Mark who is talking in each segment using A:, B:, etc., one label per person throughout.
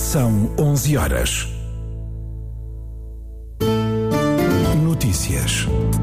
A: São 11 horas. Notícias.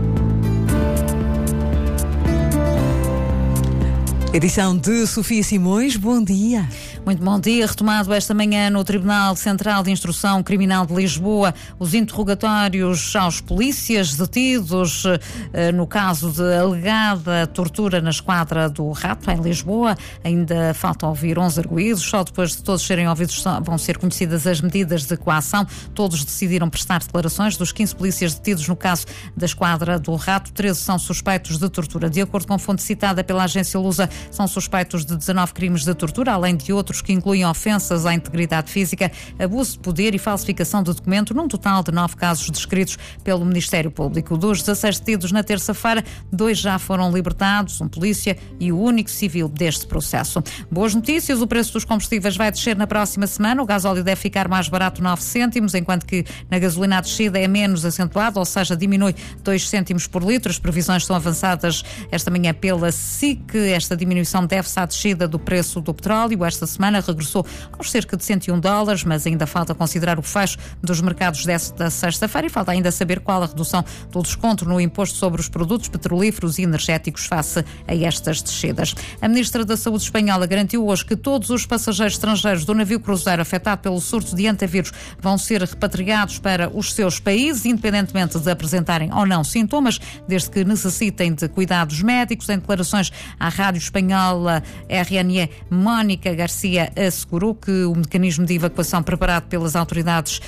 B: Edição de Sofia Simões, bom dia.
C: Muito bom dia. Retomado esta manhã no Tribunal Central de Instrução Criminal de Lisboa os interrogatórios aos polícias detidos no caso de alegada tortura na Esquadra do Rato, em Lisboa. Ainda falta ouvir 11 arguídos. Só depois de todos serem ouvidos vão ser conhecidas as medidas de coação. Todos decidiram prestar declarações. Dos 15 polícias detidos no caso da Esquadra do Rato, 13 são suspeitos de tortura. De acordo com fonte citada pela agência Lusa, são suspeitos de 19 crimes de tortura, além de outros que incluem ofensas à integridade física, abuso de poder e falsificação de documento, num total de 9 casos descritos pelo Ministério Público. Dos 16 detidos na terça-feira, 2 já foram libertados, um polícia e o único civil deste processo. Boas notícias, o preço dos combustíveis vai descer na próxima semana. O gasóleo deve ficar mais barato 9 cêntimos, enquanto que na gasolina a descida é menos acentuada, ou seja, diminui 2 cêntimos por litro. As previsões são avançadas esta manhã pela SIC. Esta diminuição deve-se à descida do preço do petróleo. Esta semana regressou aos cerca de $101, mas ainda falta considerar o fecho dos mercados desta sexta-feira e falta ainda saber qual a redução do desconto no imposto sobre os produtos petrolíferos e energéticos face a estas descidas. A Ministra da Saúde espanhola garantiu hoje que todos os passageiros estrangeiros do navio cruzeiro afetado pelo surto de antavírus vão ser repatriados para os seus países, independentemente de apresentarem ou não sintomas, desde que necessitem de cuidados médicos. Em declarações à rádio espanhola RNE, Mónica Garcia assegurou que o mecanismo de evacuação preparado pelas autoridades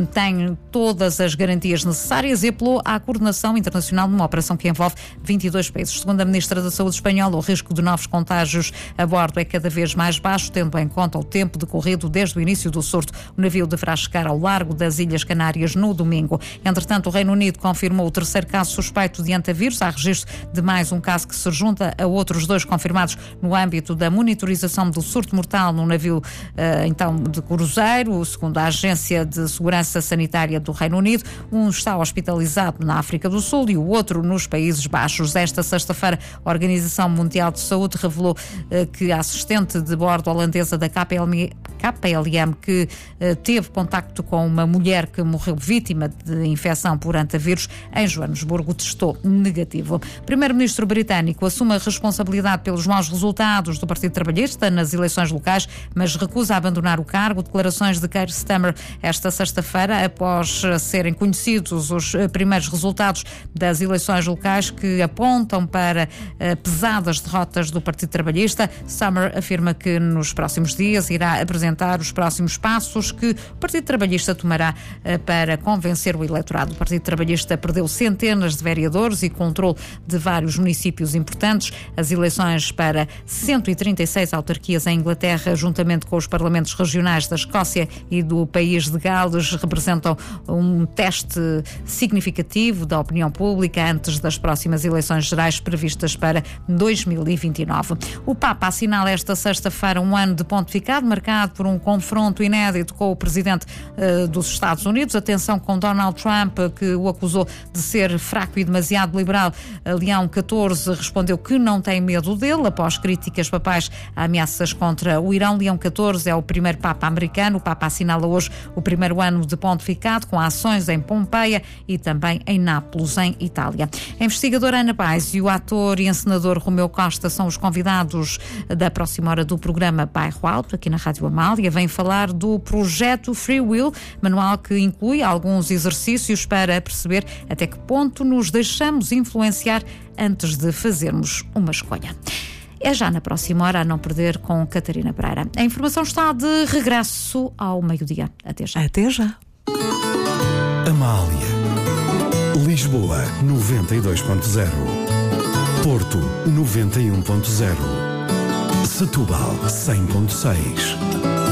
C: tem todas as garantias necessárias e apelou à coordenação internacional numa operação que envolve 22 países. Segundo a Ministra da Saúde espanhola, o risco de novos contágios a bordo é cada vez mais baixo, tendo em conta o tempo decorrido desde o início do surto. O navio deverá chegar ao largo das Ilhas Canárias no domingo. Entretanto, o Reino Unido confirmou o terceiro caso suspeito de antavírus. Há registro de mais um caso que se junta a outros 2 confirmados no âmbito da monitorização do surto mortal no navio de cruzeiro. Segundo a Agência de Segurança Sanitária do Reino Unido, um está hospitalizado na África do Sul e o outro nos Países Baixos. Esta sexta-feira, a Organização Mundial de Saúde revelou que a assistente de bordo holandesa da KPLM que teve contacto com uma mulher que morreu vítima de infecção por antavírus em Joanesburgo testou negativo. O primeiro-ministro britânico assume a responsabilidade pelos maus resultados do Partido Trabalhista nas eleições locais, mas recusa abandonar o cargo. Declarações de Keir Starmer esta sexta-feira, após serem conhecidos os primeiros resultados das eleições locais que apontam para pesadas derrotas do Partido Trabalhista. Starmer afirma que nos próximos dias irá apresentar os próximos passos que o Partido Trabalhista tomará para convencer o eleitorado. O Partido Trabalhista perdeu centenas de vereadores e controle de vários municípios importantes. As eleições para 136 autarquias em Inglaterra, juntamente com os parlamentos regionais da Escócia e do País de Gales, representam um teste significativo da opinião pública antes das próximas eleições gerais previstas para 2029. O Papa assinala esta sexta-feira um ano de pontificado, marcado por um confronto inédito com o presidente dos Estados Unidos. Atenção com Donald Trump, que o acusou de ser fraco e demasiado liberal. Leão XIV respondeu que não tem medo dele, após críticas papais a ameaças contra o Irão. Leão XIV é o primeiro Papa americano. O Papa assinala hoje o primeiro ano de pontificado, com ações em Pompeia e também em Nápoles, em Itália. A investigadora Ana Paes e o ator e encenador Romeu Costa são os convidados da próxima hora do programa Bairro Alto, aqui na Rádio Amália. Vem falar do projeto Free Will, manual que inclui alguns exercícios para perceber até que ponto nos deixamos influenciar antes de fazermos uma escolha. É já na próxima hora, a não perder, com Catarina Pereira. A informação está de regresso ao meio-dia. Até já.
B: Até já.
A: Amália. Lisboa 92.0. Porto 91.0. Setúbal 100.6.